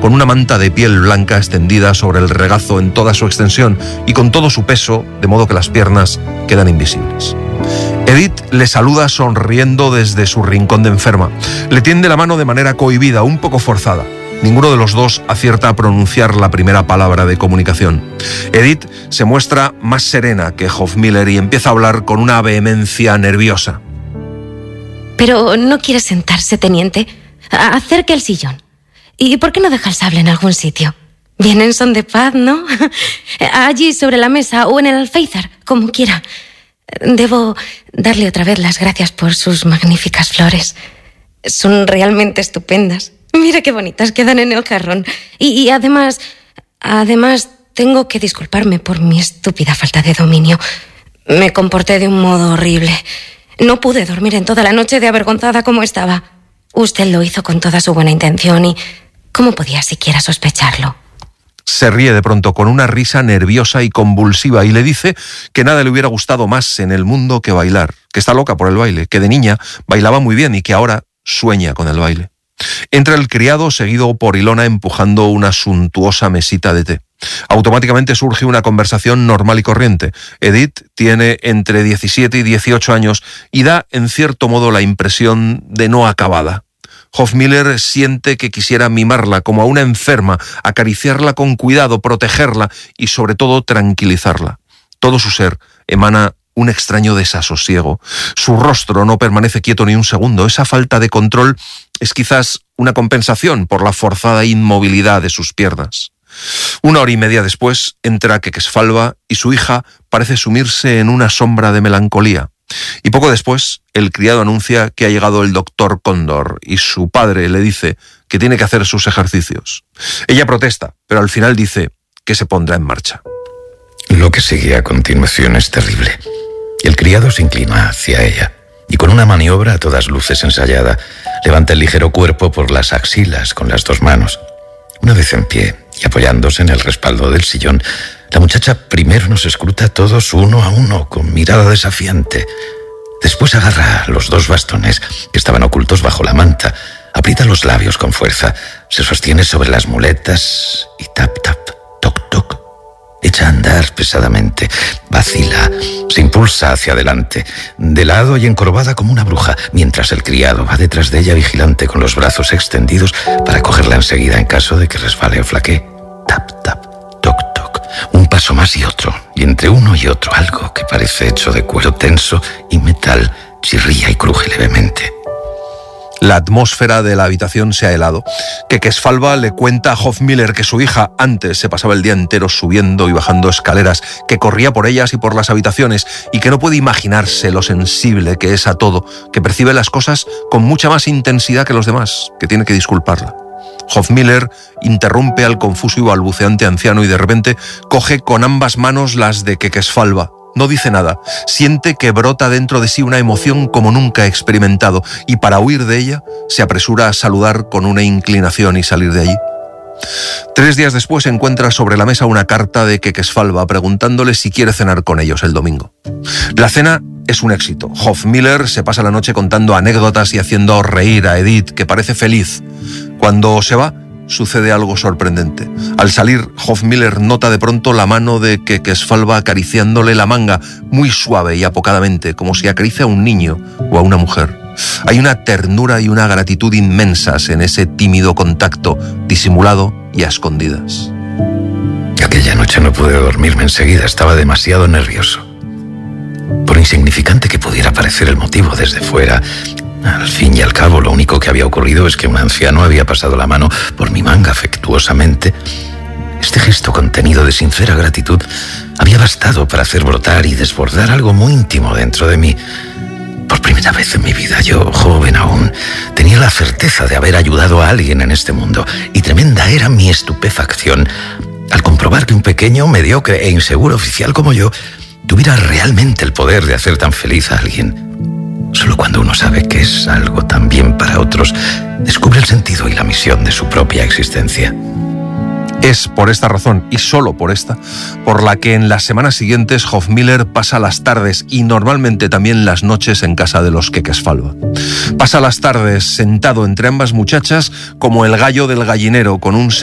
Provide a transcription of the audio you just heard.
con una manta de piel blanca extendida sobre el regazo en toda su extensión y con todo su peso, de modo que las piernas quedan invisibles. Edith le saluda sonriendo desde su rincón de enferma. Le tiende la mano de manera cohibida, un poco forzada. Ninguno de los dos acierta a pronunciar la primera palabra de comunicación. Edith se muestra más serena que Hofmiller y empieza a hablar con una vehemencia nerviosa. Pero ¿no quiere sentarse, teniente? Acerque el sillón. ¿Y por qué no deja el sable en algún sitio? Bien en son de paz, ¿no? Allí sobre la mesa o en el alféizar, como quiera. Debo darle otra vez las gracias por sus magníficas flores. Son realmente estupendas. Mira qué bonitas quedan en el jarrón. Y además tengo que disculparme por mi estúpida falta de dominio. Me comporté de un modo horrible. No pude dormir en toda la noche de avergonzada como estaba. Usted lo hizo con toda su buena intención y ¿cómo podía siquiera sospecharlo? Se ríe de pronto con una risa nerviosa y convulsiva y le dice que nada le hubiera gustado más en el mundo que bailar, que está loca por el baile, que de niña bailaba muy bien y que ahora sueña con el baile. Entra el criado seguido por Ilona empujando una suntuosa mesita de té. Automáticamente surge una conversación normal y corriente. Edith tiene entre 17 y 18 años y da en cierto modo la impresión de no acabada. Hofmiller siente que quisiera mimarla como a una enferma, acariciarla con cuidado, protegerla y sobre todo tranquilizarla. Todo su ser emana un extraño desasosiego. Su rostro no permanece quieto ni un segundo. Esa falta de control es quizás una compensación por la forzada inmovilidad de sus piernas. 1 hora y media después entra Quequesfalva y su hija parece sumirse en una sombra de melancolía. Y poco después el criado anuncia que ha llegado el doctor Cóndor y su padre le dice que tiene que hacer sus ejercicios. Ella protesta, pero al final dice que se pondrá en marcha. Lo que sigue a continuación es terrible. El criado se inclina hacia ella y con una maniobra a todas luces ensayada levanta el ligero cuerpo por las axilas con las 2 manos. Una vez en pie y apoyándose en el respaldo del sillón, la muchacha primero nos escruta a todos uno a uno con mirada desafiante. Después agarra los 2 bastones que estaban ocultos bajo la manta, aprieta los labios con fuerza, se sostiene sobre las muletas y tap, tap, toc, toc. Echa a andar pesadamente, vacila, se impulsa hacia adelante, de lado y encorvada como una bruja, mientras el criado va detrás de ella vigilante con los brazos extendidos para cogerla enseguida en caso de que resbale o flaquee. Tap, tap, toc, toc. Un paso más y otro, y entre uno y otro algo que parece hecho de cuero tenso y metal chirría y cruje levemente. La atmósfera de la habitación se ha helado. Quequesfalva le cuenta a Hofmiller que su hija antes se pasaba el día entero subiendo y bajando escaleras, que corría por ellas y por las habitaciones y que no puede imaginarse lo sensible que es a todo, que percibe las cosas con mucha más intensidad que los demás, que tiene que disculparla. Hofmiller interrumpe al confuso y balbuceante anciano y de repente coge con ambas manos las de Quequesfalva. No dice nada, siente que brota dentro de sí una emoción como nunca ha experimentado y para huir de ella se apresura a saludar con una inclinación y salir de allí. 3 días después encuentra sobre la mesa una carta de Quequesfalva preguntándole si quiere cenar con ellos el domingo. La cena es un éxito. Hofmiller se pasa la noche contando anécdotas y haciendo reír a Edith, que parece feliz. Cuando se va, sucede algo sorprendente. Al salir, Hofmiller nota de pronto la mano de Quequesfalva acariciándole la manga, muy suave y apocadamente, como si acaricia a un niño o a una mujer. Hay una ternura y una gratitud inmensas en ese tímido contacto, disimulado y a escondidas. Aquella noche no pude dormirme enseguida, estaba demasiado nervioso. Por insignificante que pudiera parecer el motivo desde fuera, al fin y al cabo, lo único que había ocurrido es que un anciano había pasado la mano por mi manga afectuosamente. Este gesto contenido de sincera gratitud había bastado para hacer brotar y desbordar algo muy íntimo dentro de mí. Por primera vez en mi vida, yo, joven aún, tenía la certeza de haber ayudado a alguien en este mundo, y tremenda era mi estupefacción al comprobar que un pequeño, mediocre e inseguro oficial como yo tuviera realmente el poder de hacer tan feliz a alguien. Solo cuando uno sabe que es algo también para otros, descubre el sentido y la misión de su propia existencia. Es por esta razón, y solo por esta, por la que en las semanas siguientes Hofmiller pasa las tardes y normalmente también las noches en casa de los Quequesfalva. Pasa las tardes sentado entre ambas muchachas como el gallo del gallinero, con un